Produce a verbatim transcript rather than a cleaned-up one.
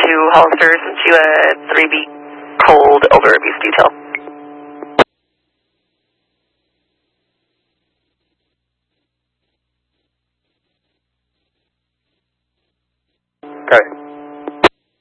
two Hollister's into a three B cold over abuse detail. Okay.